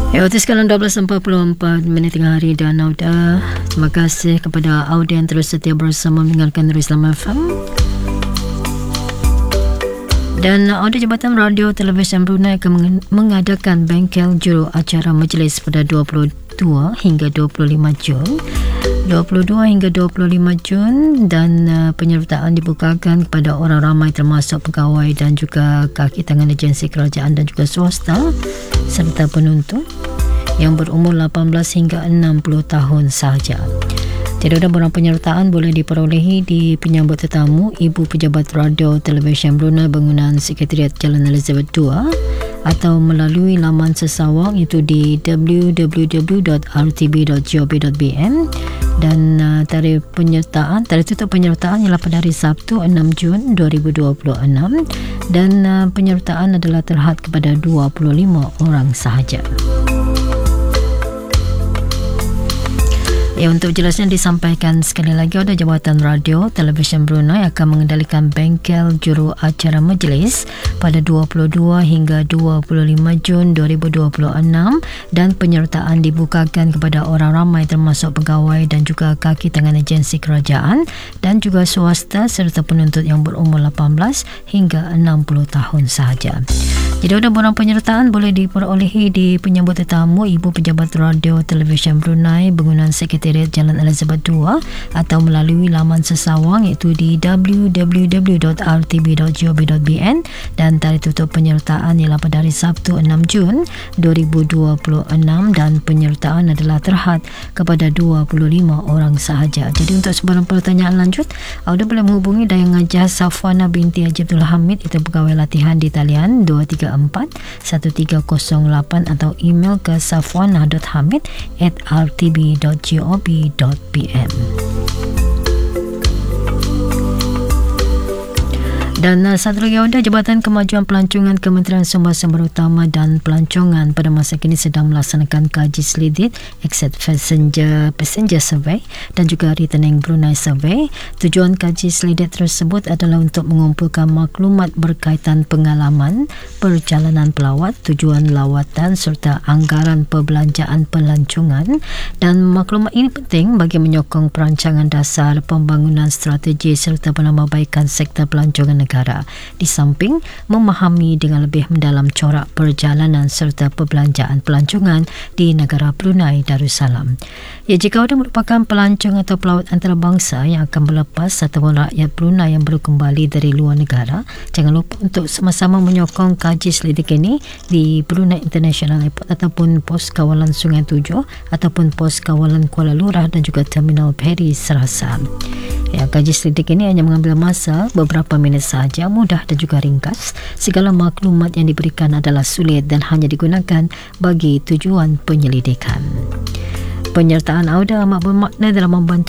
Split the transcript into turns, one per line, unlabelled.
Waktu sekarang 12.44 tengah hari dan Auda. Terima kasih kepada Auda yang terus setia bersama mendengarkan Islam FM. Dan Auda Jabatan Radio Televisyen Brunei akan mengadakan bengkel juru acara majlis pada 22 hingga 25 Jun. 22 hingga 25 Jun dan penyertaan dibukakan kepada orang ramai termasuk pegawai dan juga kaki tangan agensi kerajaan dan juga swasta serta penuntut yang berumur 18 hingga 60 tahun sahaja. Tidak ada borang penyertaan boleh diperolehi di penyambut tetamu Ibu Pejabat Radio Televisyen Brunei bangunan Sekretariat Jalan Elizabeth II atau melalui laman sesawang itu di www.rtb.gov.bn dan tarikh tutup penyertaan ialah pada hari Sabtu 6 Jun 2026 dan penyertaan adalah terhad kepada 25 orang sahaja. Untuk jelasnya disampaikan sekali lagi, ada Jabatan Radio Televisyen Brunei akan mengendalikan bengkel juru acara majlis pada 22 hingga 25 Jun 2026 dan penyertaan dibukakan kepada orang ramai termasuk pegawai dan juga kaki tangan agensi kerajaan dan juga swasta serta penuntut yang berumur 18 hingga 60 tahun sahaja. Jadi ada borang penyertaan boleh diperolehi di penyambut tetamu Ibu Pejabat Radio Televisyen Brunei bangunan Sekretariat Jalan Elizabeth II atau melalui laman sesawang iaitu di www.rtb.gov.bn dan tarikh tutup penyertaan ialah pada hari Sabtu 6 Jun 2026 dan penyertaan adalah terhad kepada 25 orang sahaja. Jadi untuk sebarang pertanyaan lanjut, anda boleh menghubungi Dayang Ngajah Safwana binti Haji Abdul Hamid, itu pegawai latihan di talian 234-1308 atau email ke safwana.hamid@rtb.gov.bn. Dan satu lagi, ada Jabatan Kemajuan Pelancongan Kementerian Sumber-Sumber Utama dan Pelancongan pada masa kini sedang melaksanakan kaji selidik exit passenger survey dan juga returning Brunei survey. Tujuan kaji selidik tersebut adalah untuk mengumpulkan maklumat berkaitan pengalaman perjalanan pelawat, tujuan lawatan serta anggaran perbelanjaan pelancongan, dan maklumat ini penting bagi menyokong perancangan dasar pembangunan strategi serta penambahbaikan sektor pelancongan negara, di samping memahami dengan lebih mendalam corak perjalanan serta perbelanjaan pelancongan di negara Brunei Darussalam. Jika anda merupakan pelancong atau pelawat antarabangsa yang akan berlepas ataupun rakyat Brunei yang baru kembali dari luar negara, jangan lupa untuk sama-sama menyokong kaji selidik ini di Brunei International Airport ataupun pos kawalan Sungai Tujuh ataupun pos kawalan Kuala Lurah dan juga Terminal Peri Serasa. Kaji selidik ini hanya mengambil masa beberapa minit sahaja, mudah dan juga ringkas. Segala maklumat yang diberikan adalah sulit dan hanya digunakan bagi tujuan penyelidikan. Penyertaan Auda amat bermakna dalam membantu